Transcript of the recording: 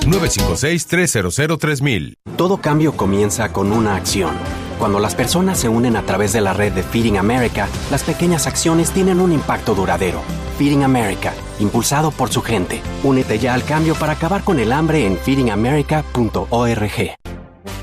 956-300-3000. Todo cambio comienza con una acción. Cuando las personas se unen a través de la red de Feeding America, las pequeñas acciones tienen un impacto duradero. Feeding America, impulsado por su gente. Únete ya al cambio para acabar con el hambre en feedingamerica.org.